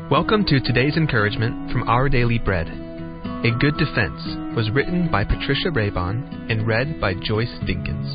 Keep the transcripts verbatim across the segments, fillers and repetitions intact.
Welcome to today's encouragement from Our Daily Bread. A Good Defense was written by Patricia Raybon and read by Joyce Dinkins.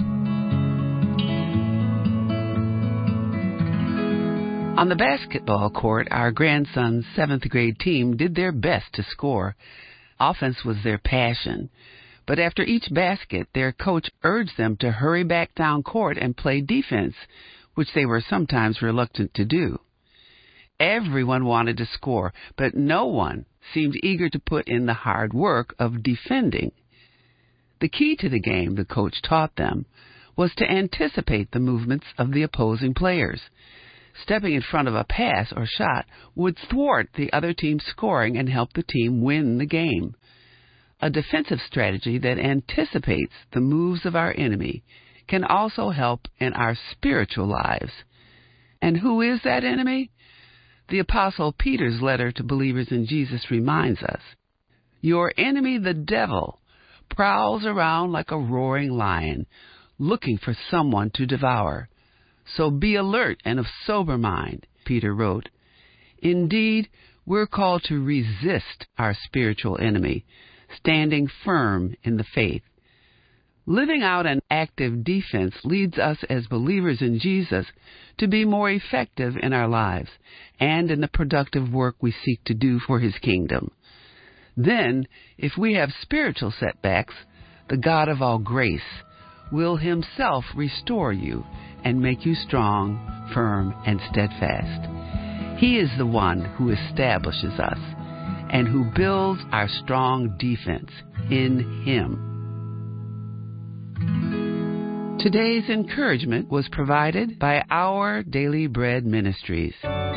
On the basketball court, our grandson's seventh grade team did their best to score. Offense was their passion. But after each basket, their coach urged them to hurry back down court and play defense, which they were sometimes reluctant to do. Everyone wanted to score, but no one seemed eager to put in the hard work of defending. The key to the game, the coach taught them, was to anticipate the movements of the opposing players. Stepping in front of a pass or shot would thwart the other team's scoring and help the team win the game. A defensive strategy that anticipates the moves of our enemy can also help in our spiritual lives. And who is that enemy? The Apostle Peter's letter to believers in Jesus reminds us, "Your enemy, the devil, prowls around like a roaring lion, looking for someone to devour. So be alert and of sober mind," Peter wrote. Indeed, we're called to resist our spiritual enemy, standing firm in the faith. Living out an active defense leads us as believers in Jesus to be more effective in our lives and in the productive work we seek to do for His kingdom. Then, if we have spiritual setbacks, the God of all grace will Himself restore you and make you strong, firm, and steadfast. He is the one who establishes us and who builds our strong defense in Him. Today's encouragement was provided by Our Daily Bread Ministries.